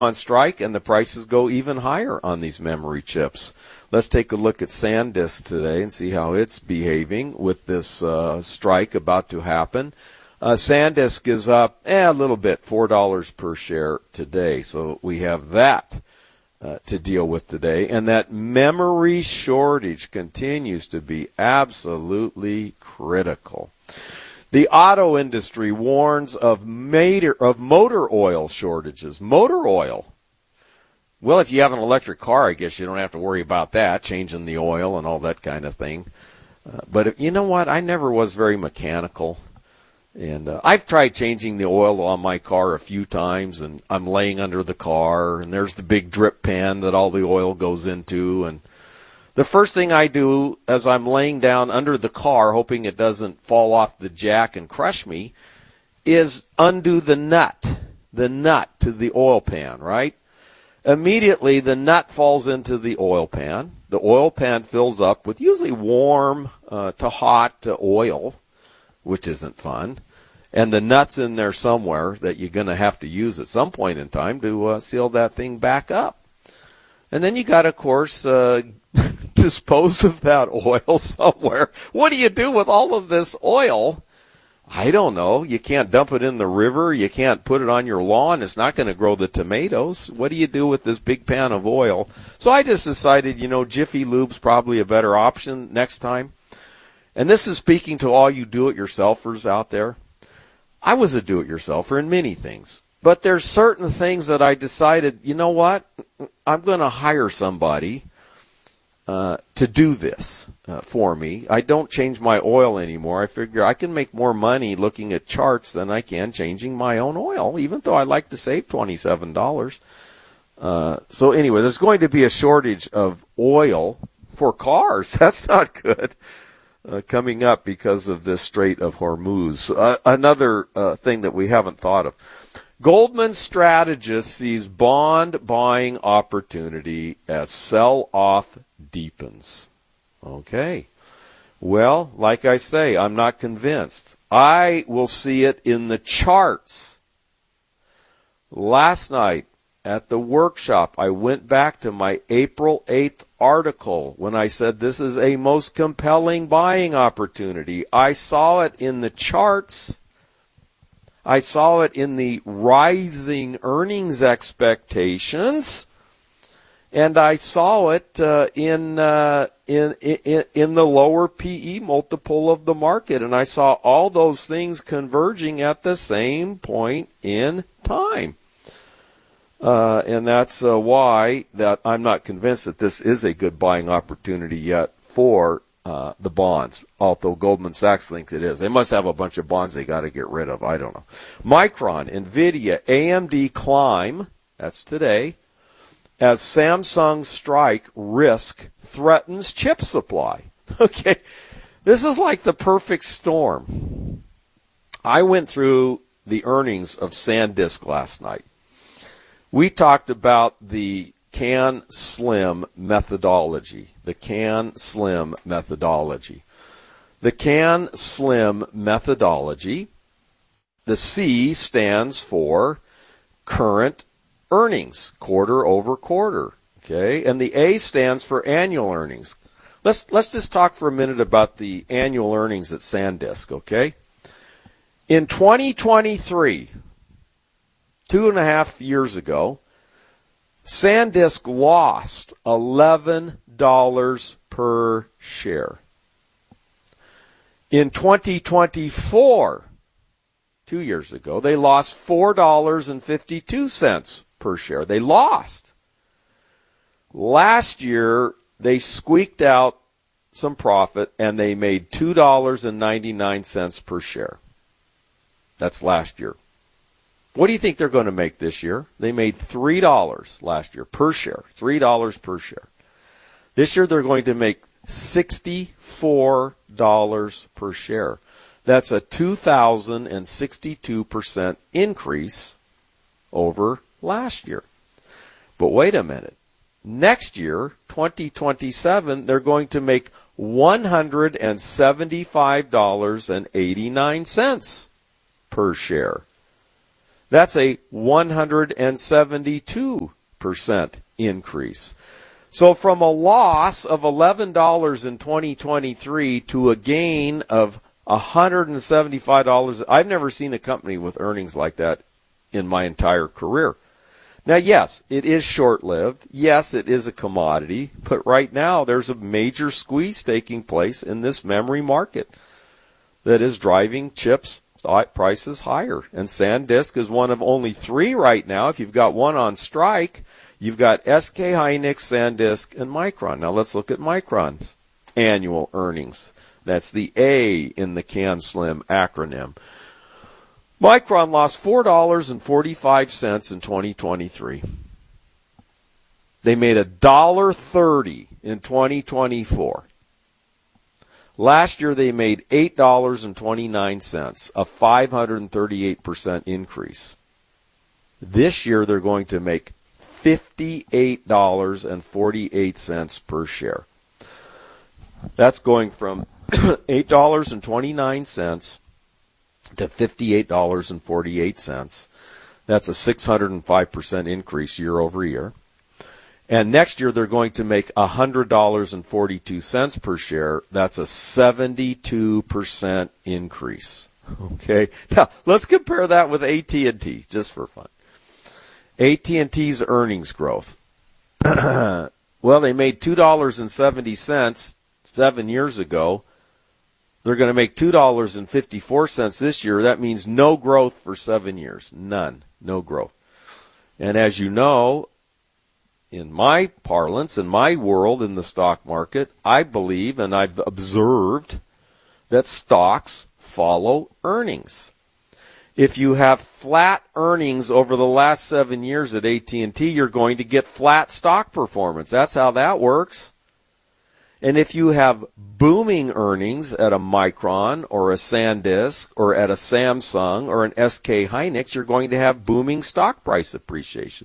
on strike, and the prices go even higher on these memory chips. Let's take a look at SanDisk today and see how it's behaving with this strike about to happen. SanDisk is up a little bit, $4 per share today. So we have that to deal with today. And that memory shortage continues to be absolutely critical. The auto industry warns of motor oil shortages. Motor oil. Well, if you have an electric car, I guess you don't have to worry about that, changing the oil and all that kind of thing. But you know what? I never was very mechanical. And I've tried changing the oil on my car a few times, and I'm laying under the car, and there's the big drip pan that all the oil goes into. And the first thing I do as I'm laying down under the car, hoping it doesn't fall off the jack and crush me, is undo the nut to the oil pan, right? Immediately, the nut falls into the oil pan. The oil pan fills up with usually warm to hot oil, which isn't fun. And the nut's in there somewhere that you're going to have to use at some point in time to seal that thing back up. And then you got to, of course, dispose of that oil somewhere. What do you do with all of this oil? I don't know. You can't dump it in the river. You can't put it on your lawn. It's not going to grow the tomatoes. What do you do with this big pan of oil? So I just decided, Jiffy Lube's probably a better option next time. And this is speaking to all you do-it-yourselfers out there. I was a do-it-yourselfer in many things. But there's certain things that I decided, you know what? I'm going to hire somebody to do this for me. I don't change my oil anymore. I figure I can make more money looking at charts than I can changing my own oil, even though I like to save $27. So anyway, there's going to be a shortage of oil for cars. That's not good. Coming up because of this Strait of Hormuz. Another thing that we haven't thought of. Goldman strategist sees bond buying opportunity as sell-off deepens. Okay. Well, like I say, I'm not convinced. I will see it in the charts. Last night at the workshop, I went back to my April 8th article when I said this is a most compelling buying opportunity. I saw it in the charts. I saw it in the rising earnings expectations, and I saw it in the lower PE multiple of the market, and I saw all those things converging at the same point in time. And that's why that I'm not convinced that this is a good buying opportunity yet for the bonds, although Goldman Sachs thinks it is. They must have a bunch of bonds they got to get rid of. I don't know. Micron, Nvidia, AMD climb, that's today, as Samsung strike risk threatens chip supply. Okay, this is like the perfect storm. I went through the earnings of SanDisk last night. We talked about the CAN SLIM methodology. The CAN SLIM methodology. The CAN SLIM methodology, the C stands for current earnings, quarter over quarter. Okay, and the A stands for annual earnings. Let's just talk for a minute about the annual earnings at SanDisk, okay? In 2023, 2.5 years ago, SanDisk lost $11 per share. In 2024, 2 years ago, they lost $4.52 per share. They lost. Last year, they squeaked out some profit, and they made $2.99 per share. That's last year. What do you think they're going to make this year? They made $3 last year per share, $3 per share. This year they're going to make $64 per share. That's a 2,062% increase over last year. But wait a minute. Next year, 2027, they're going to make $175.89 per share. That's a 172% increase. So from a loss of $11 in 2023 to a gain of $175, I've never seen a company with earnings like that in my entire career. Now, yes, it is short-lived. Yes, it is a commodity. But right now, there's a major squeeze taking place in this memory market that is driving chips prices higher. And SanDisk is one of only three right now. If you've got one on strike, you've got SK Hynix, SanDisk, and Micron. Now let's look at Micron's annual earnings. That's the A in the CanSlim acronym. Micron lost $4.45 in 2023. They made $1.30 in 2024. Last year they made $8.29, a 538% increase. This year they're going to make $58.48 per share. That's going from $8.29 to $58.48. That's a 605% increase year over year. And next year they're going to make $100.42 per share. That's a 72% increase. Okay. Now let's compare that with AT&T just for fun. AT&T's earnings growth. Well, they made $2.70 7 years ago. They're going to make $2.54 this year. That means no growth for 7 years. None. No growth. And as you know, in my parlance, in my world, in the stock market, I believe and I've observed that stocks follow earnings. If you have flat earnings over the last 7 years at AT&T, you're going to get flat stock performance. That's how that works. And if you have booming earnings at a Micron or a SanDisk or at a Samsung or an SK Hynix, you're going to have booming stock price appreciation.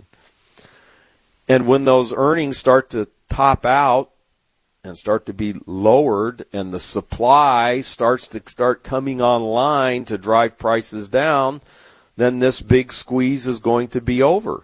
And when those earnings start to top out and start to be lowered and the supply starts coming online to drive prices down, then this big squeeze is going to be over.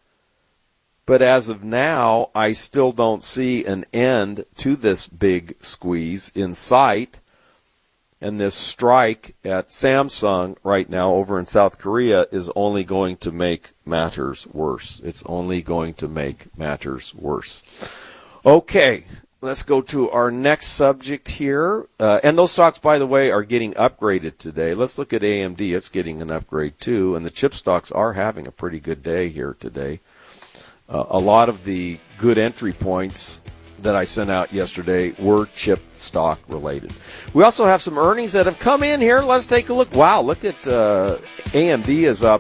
But as of now, I still don't see an end to this big squeeze in sight. And this strike at Samsung right now over in South Korea is only going to make matters worse. It's only going to make matters worse. Okay, let's go to our next subject here. And those stocks, by the way, are getting upgraded today. Let's look at AMD. It's getting an upgrade too. And the chip stocks are having a pretty good day here today. A lot of the good entry points that I sent out yesterday were chip stock related. We also have some earnings that have come in here. Let's take a look. Wow, look at AMD is up,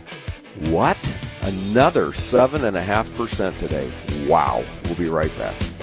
Another 7.5% today. Wow. We'll be right back.